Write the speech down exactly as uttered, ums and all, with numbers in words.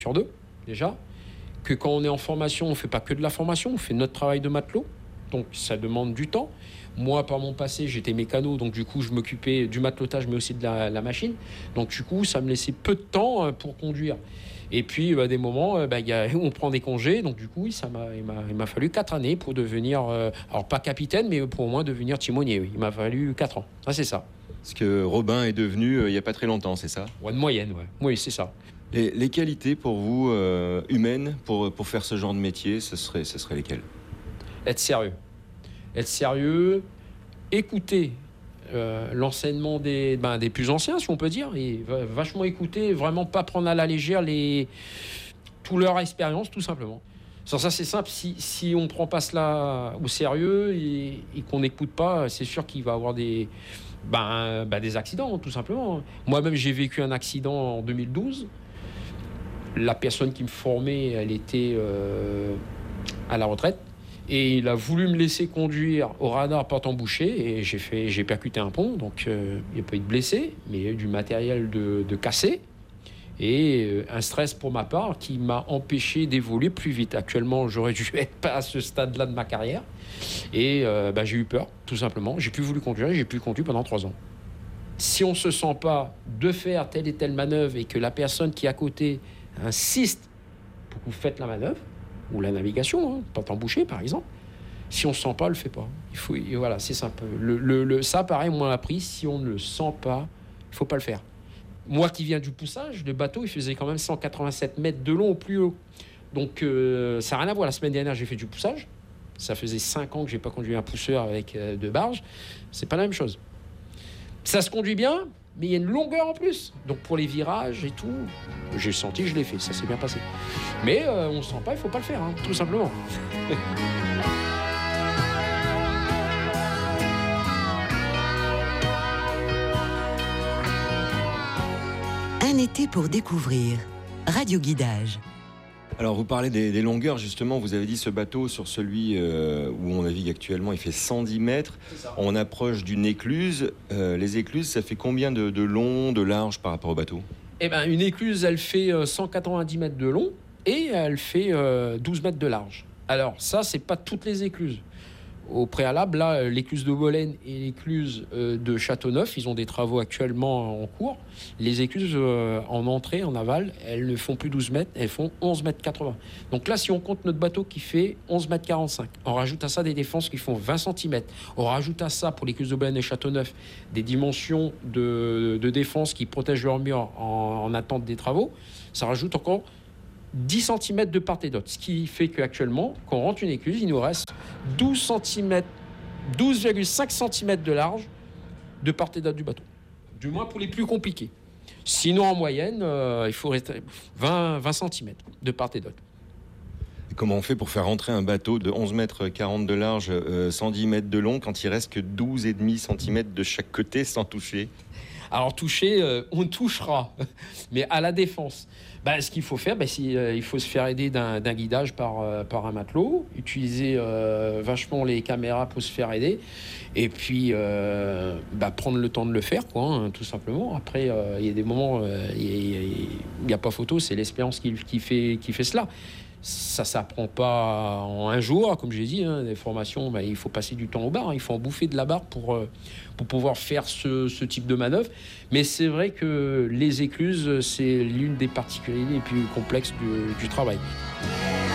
sur deux, déjà. Que quand on est en formation, on ne fait pas que de la formation, on fait notre travail de matelot. Donc, ça demande du temps. Moi, par mon passé, j'étais mécano, donc du coup, je m'occupais du matelotage, mais aussi de la, la machine. Donc, du coup, ça me laissait peu de temps pour conduire. Et puis, bah, des moments, bah, y a, on prend des congés. Donc, du coup, oui, ça m'a, il, m'a, il m'a fallu quatre années pour devenir, euh, alors pas capitaine, mais pour au moins devenir timonier. Oui. Il m'a fallu quatre ans. Ça, c'est ça. Ce que Robin est devenu euh, il n'y a pas très longtemps, c'est ça ? Ouais, de moyenne, ouais. Oui, c'est ça. Et les qualités pour vous, euh, humaines, pour, pour faire ce genre de métier, ce serait, ce serait lesquelles ? Être sérieux. Être sérieux, écouter euh, l'enseignement des, ben, des plus anciens, si on peut dire, et vachement écouter, vraiment pas prendre à la légère les, toute leur expérience, tout simplement. Sans ça, c'est simple, si, si on ne prend pas cela au sérieux et, et qu'on n'écoute pas, c'est sûr qu'il va y avoir des, ben, ben, des accidents, tout simplement. Moi-même, j'ai vécu un accident en deux mille douze. La personne qui me formait, elle était euh, à la retraite. Et il a voulu me laisser conduire au radar porte embouchée et j'ai, fait, j'ai percuté un pont. Donc, euh, il n'y a pas eu de blessés, mais il y a eu du matériel de, de cassé. Et euh, un stress pour ma part qui m'a empêché d'évoluer plus vite. Actuellement, j'aurais dû être pas à ce stade-là de ma carrière. Et euh, bah, j'ai eu peur, tout simplement. J'ai plus voulu conduire et j'ai plus conduit pendant trois ans. Si on ne se sent pas de faire telle et telle manœuvre et que la personne qui est à côté insiste pour que vous faites la manœuvre, ou la navigation, hein, porte embouchée par exemple, si on ne sent pas, on ne le fait pas. Il faut, et voilà, c'est simple. Le, le, le, ça, pareil, on l'a appris, si on ne le sent pas, il ne faut pas le faire. Moi qui viens du poussage, le bateau, il faisait quand même cent quatre-vingt-sept mètres de long au plus haut. Donc, euh, ça n'a rien à voir. La semaine dernière, j'ai fait du poussage. Ça faisait cinq ans que je n'ai pas conduit un pousseur avec euh, deux barges. C'est pas la même chose. Ça se conduit bien, mais il y a une longueur en plus. Donc, pour les virages et tout, j'ai senti, je l'ai fait. Ça s'est bien passé. Mais euh, on ne sent pas, il ne faut pas le faire, hein, tout simplement. Un été pour découvrir. Radio Guidage. Alors, vous parlez des, des longueurs, justement. Vous avez dit ce bateau, sur celui euh, où on navigue actuellement, il fait cent dix mètres. On approche d'une écluse. Euh, les écluses, ça fait combien de, de long, de large par rapport au bateau ? Eh ben, une écluse, elle fait euh, cent quatre-vingt-dix mètres de long et elle fait euh, douze mètres de large. Alors, ça, c'est pas toutes les écluses. Au préalable, là, l'écluse de Bolène et l'écluse euh, de Châteauneuf, ils ont des travaux actuellement en cours. Les écluses euh, en entrée, en aval, elles ne font plus douze mètres, elles font onze mètres quatre-vingts. Donc là, si on compte notre bateau qui fait onze mètres quarante-cinq, on rajoute à ça des défenses qui font vingt centimètres. On rajoute à ça, pour l'écluse de Bolène et Châteauneuf, des dimensions de, de défense qui protègent leur mur en, en attente des travaux. Ça rajoute encore dix centimètres de part et d'autre. Ce qui fait qu'actuellement, quand on rentre une écluse, il nous reste douze centimètres, douze virgule cinq centimètres de large de part et d'autre du bateau. Du moins pour les plus compliqués. Sinon, en moyenne, euh, il faut rester vingt, vingt centimètres de part et d'autre. Et comment on fait pour faire rentrer un bateau de onze mètres quarante de large, euh, cent dix mètres de long, quand il reste que douze virgule cinq centimètres de chaque côté sans toucher ? Alors toucher, euh, on touchera, mais à la défense. Ben, ce qu'il faut faire, ben, c'est, euh, il faut se faire aider d'un, d'un guidage par, euh, par un matelot, utiliser euh, vachement les caméras pour se faire aider, et puis euh, ben, prendre le temps de le faire, quoi, hein, tout simplement. Après, il euh, y a des moments, il euh, n'y a, a pas photo, c'est l'expérience qui, qui, fait, qui fait cela. Ça ne s'apprend pas en un jour, comme j'ai dit, hein, des formations, ben, il faut passer du temps au bar, hein, il faut en bouffer de la barre pour, euh, pour pouvoir faire ce, ce type de manœuvre. Mais c'est vrai que les écluses, c'est l'une des particularités les plus complexes du, du travail.